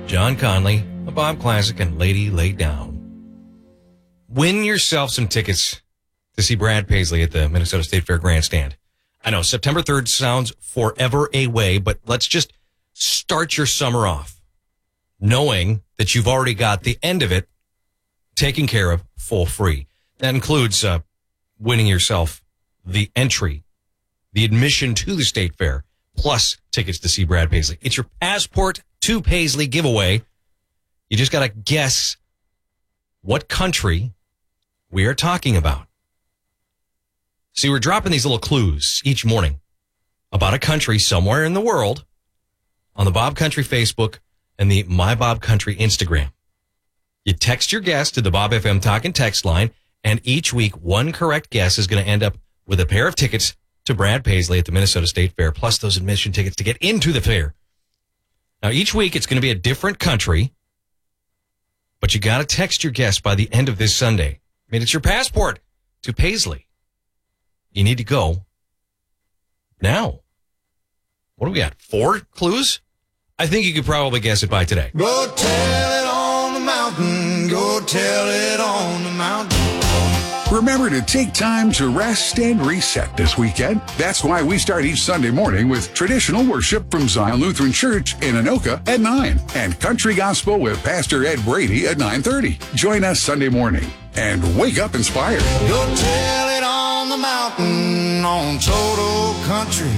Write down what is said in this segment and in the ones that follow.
John Conley, a Bob Classic, and Lady Lay Down. Win yourself some tickets to see Brad Paisley at the Minnesota State Fair Grandstand. I know September 3rd sounds forever away, but let's just start your summer off knowing that you've already got the end of it taken care of full free. That includes winning yourself the entry, the admission to the State Fair, plus tickets to see Brad Paisley. It's your passport to Paisley giveaway. You just got to guess what country we are talking about. See, we're dropping these little clues each morning about a country somewhere in the world on the Bob Country Facebook and the My Bob Country Instagram. You text your guess to the Bob FM Talk and Text line, and each week one correct guess is going to end up with a pair of tickets to Brad Paisley at the Minnesota State Fair, plus those admission tickets to get into the fair. Now, each week it's going to be a different country, but you got to text your guess by the end of this Sunday. I mean, it's your passport to Paisley. You need to go now. What do we got? 4 clues? I think you could probably guess it by today. Go tell it on the mountain. Go tell it on the mountain. Remember to take time to rest and reset this weekend. That's why we start each Sunday morning with traditional worship from Zion Lutheran Church in Anoka at 9 and country gospel with Pastor Ed Brady at 9:30. Join us Sunday morning and wake up inspired. Go tell it on the mountain on Total Country.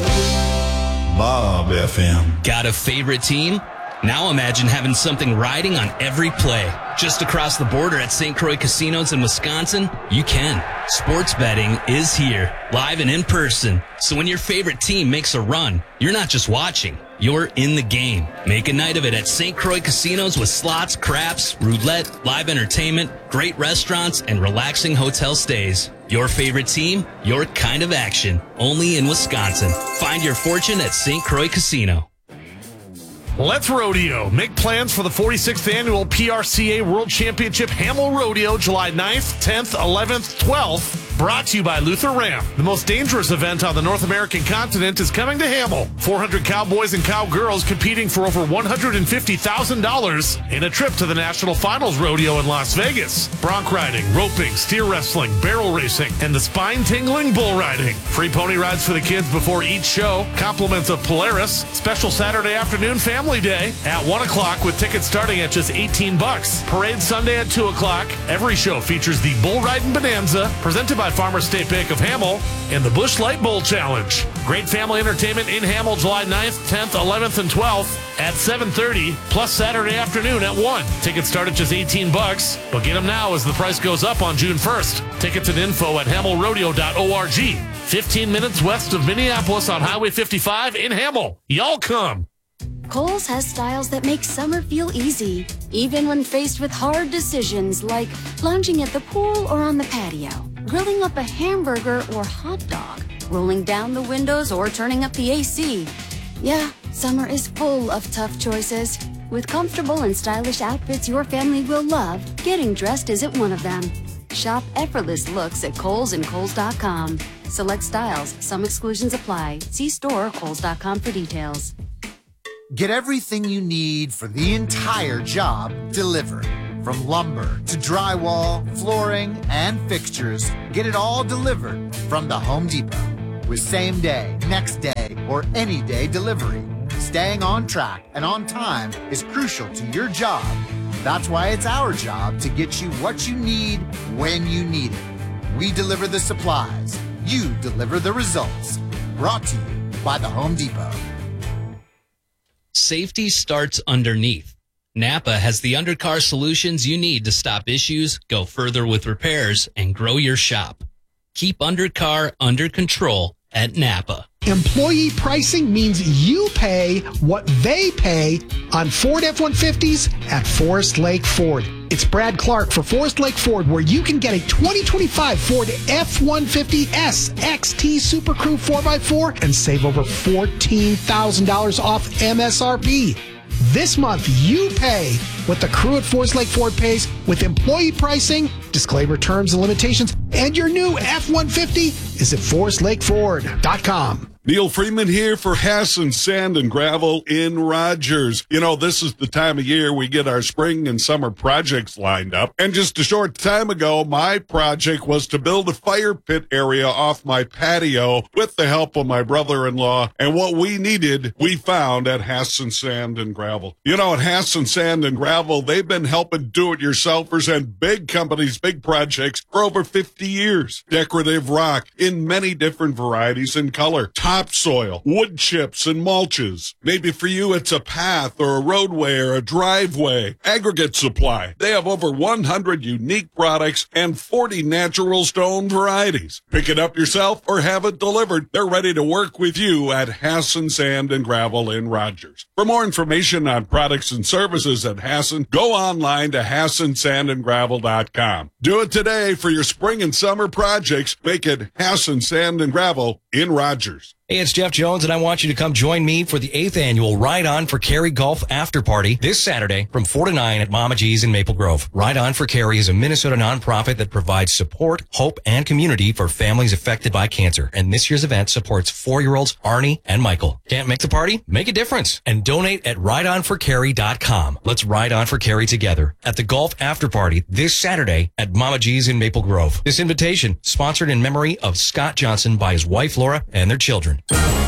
Bob FM. Got a favorite team? Now imagine having something riding on every play. Just across the border at St. Croix Casinos in Wisconsin, you can. Sports betting is here, live and in person. So when your favorite team makes a run, you're not just watching, you're in the game. Make a night of it at St. Croix Casinos with slots, craps, roulette, live entertainment, great restaurants, and relaxing hotel stays. Your favorite team, your kind of action. Only in Wisconsin. Find your fortune at St. Croix Casino. Let's rodeo. Make plans for the 46th annual PRCA World Championship Hamel Rodeo, July 9th, 10th, 11th, 12th. Brought to you by Luther Ram. The most dangerous event on the North American continent is coming to Hamel. 400 cowboys and cowgirls competing for over $150,000 in a trip to the National Finals Rodeo in Las Vegas. Bronc riding, roping, steer wrestling, barrel racing, and the spine-tingling bull riding. Free pony rides for the kids before each show. Compliments of Polaris. Special Saturday afternoon family day at 1 o'clock with tickets starting at just $18. Parade Sunday at 2 o'clock. Every show features the Bull Riding Bonanza, presented by Farmers State Bank of Hamel, and the Busch Light Bowl Challenge. Great family entertainment in Hamel July 9th, 10th, 11th, and 12th at 7:30, plus Saturday afternoon at 1. Tickets start at just $18, but get them now as the price goes up on June 1st. Tickets and info at hamelrodeo.org. 15 minutes west of Minneapolis on Highway 55 in Hamel. Y'all come. Kohl's has styles that make summer feel easy, even when faced with hard decisions like lounging at the pool or on the patio, grilling up a hamburger or hot dog, rolling down the windows or turning up the AC. Yeah, summer is full of tough choices. With comfortable and stylish outfits your family will love, getting dressed isn't one of them. Shop effortless looks at Kohl's and Kohl's.com. Select styles, some exclusions apply. See store or Kohl's.com for details. Get everything you need for the entire job delivered. From lumber to drywall, flooring, and fixtures, get it all delivered from the Home Depot. With same day, next day, or any day delivery. Staying on track and on time is crucial to your job. That's why it's our job to get you what you need when you need it. We deliver the supplies. You deliver the results. Brought to you by the Home Depot. Safety starts underneath. Napa has the undercar solutions you need to stop issues, go further with repairs, and grow your shop. Keep undercar under control at Napa. Employee pricing means you pay what they pay on Ford F-150s at Forest Lake Ford. It's Brad Clark for Forest Lake Ford, where you can get a 2025 Ford F-150S XT Super Crew 4x4 and save over $14,000 off MSRP. This month, you pay what the crew at Forest Lake Ford pays with employee pricing, disclaimer terms and limitations, and your new F-150 is at ForestLakeFord.com. Neil Freeman here for Hassan Sand and Gravel in Rogers. You know, this is the time of year we get our spring and summer projects lined up. And just a short time ago, my project was to build a fire pit area off my patio with the help of my brother-in-law. And what we needed, we found at Hassan Sand and Gravel. You know, at Hassan Sand and Gravel, they've been helping do-it-yourselfers and big companies, big projects for over 50 years. Decorative rock in many different varieties and color. Topsoil, wood chips, and mulches. Maybe for you it's a path or a roadway or a driveway. Aggregate supply. They have over 100 unique products and 40 natural stone varieties. Pick it up yourself or have it delivered. They're ready to work with you at Hassan Sand and Gravel in Rogers. For more information on products and services at Hassan, go online to HassanSandandGravel.com. Do it today for your spring and summer projects. Make it Hassan Sand and Gravel in Rogers. Hey, it's Jeff Jones, and I want you to come join me for the 8th annual Ride On for Carrie Golf After Party this Saturday from 4 to 9 at Mama G's in Maple Grove. Ride On for Carrie is a Minnesota nonprofit that provides support, hope, and community for families affected by cancer. And this year's event supports 4-year-olds Arnie and Michael. Can't make the party? Make a difference and donate at rideonforcarrie.com. Let's ride on for Carrie together at the Golf After Party this Saturday at Mama G's in Maple Grove. This invitation sponsored in memory of Scott Johnson by his wife Laura and their children.